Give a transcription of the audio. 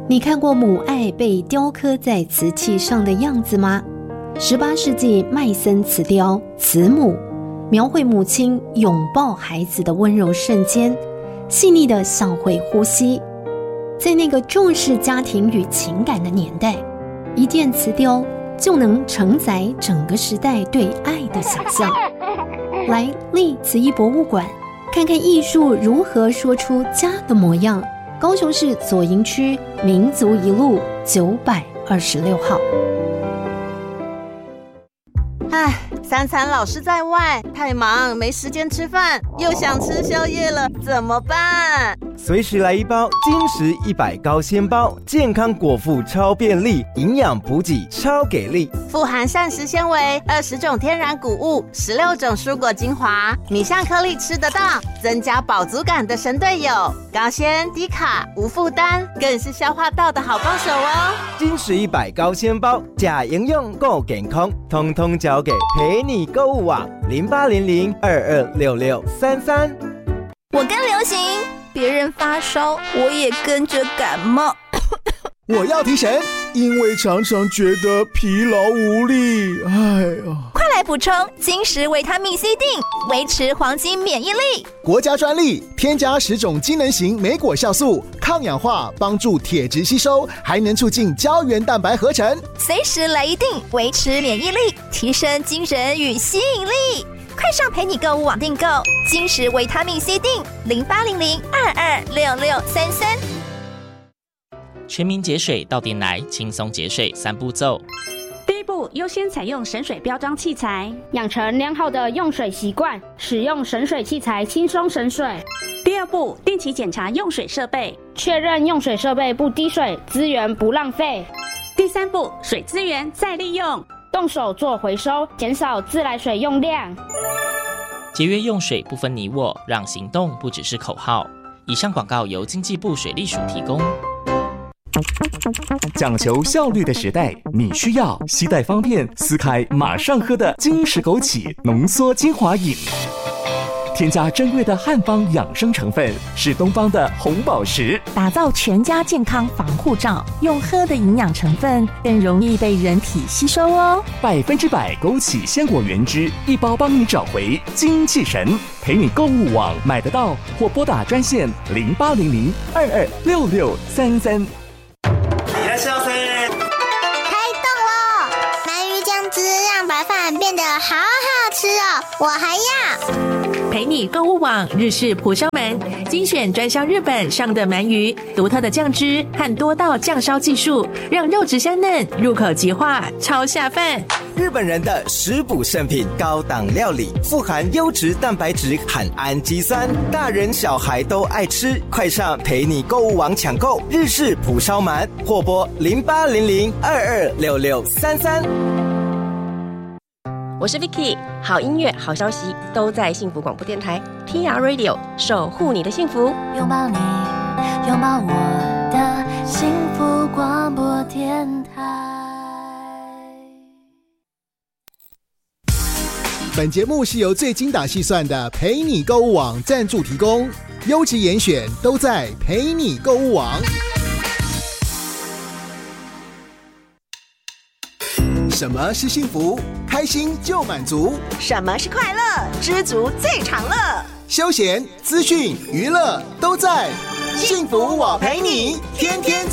你看过母爱被雕刻在瓷器上的样子吗？18世纪麦森瓷雕《慈母》描绘母亲拥抱孩子的温柔瞬间，细腻的像会呼吸。在那个重视家庭与情感的年代，一件瓷雕就能承载整个时代对爱的想象。来历慈艺博物馆看看艺术如何说出家的模样。高雄市左营区民族一路926号。 三餐老是在外，太忙没时间吃饭，又想吃宵夜了，怎么办？ 随时来一包金石100高纤包，健康果腹超便利，营养补给超给力， 富含膳食纤维，20种天然谷物，16种蔬果精华，米香颗粒吃得到，增加饱足感的神队友，高纤低卡无负担，更是消化道的好帮手哦。 金石100高纤包，假营养够健康，通通交给陪你购物网0800226633。 我跟流行，别人发烧，我也跟着感冒。 我要提神，因为常常觉得疲劳无力。 快来补充金石维他命 C 锭，维持黄金免疫力。 国家专利，添加10种机能型莓果酵素，抗氧化，帮助铁质吸收，还能促进胶原蛋白合成。 随时来一锭，维持免疫力，提升精神与吸引力。快上陪你购物网订购金石维他命 C 锭，0800226633。 全民节水到店来，轻松节水3步骤。 第一步，优先采用省水标章器材， 养成良好的用水习惯，使用省水器材轻松省水。 第二步，定期检查用水设备， 确认用水设备不滴水，资源不浪费。 第三步，水资源再利用， 动手做回收，减少自来水用量。 节约用水不分你我，让行动不只是口号。以上广告由经济部水利署提供。 讲求效率的时代，你需要携带方便、撕开马上喝的金石枸杞浓缩精华饮。添加珍贵的汉方养生成分，是东方的红宝石， 打造全家健康防护罩。用喝的营养成分更容易被人体吸收哦。 100%枸杞鲜果原汁，一包帮你找回精气神。陪你购物网买得到，或拨打专线0800226633。 开动了！鳗鱼酱汁让白饭变得好好吃哦，我还要。 陪你购物网日式蒲烧鳗，精选专销日本上的鳗鱼，独特的酱汁和多道酱烧技术，让肉质香嫩，入口即化，超下饭。 日本人的食补圣品，高档料理，富含优质蛋白质和氨基酸，大人小孩都爱吃。快上陪你购物网抢购日式蒲烧鳗，或拨0800226633。 我是 Vicky， 好音乐、好消息都在幸福广播电台 TR Radio， 守护你的幸福， 拥抱你，拥抱我的幸福广播电台。 本节目是由最精打细算的陪你购物网赞助提供，优质严选都在陪你购物网。什么是幸福？开心就满足。 什么是快乐？知足最长乐。 休闲、资讯、娱乐都在幸福我陪你，天天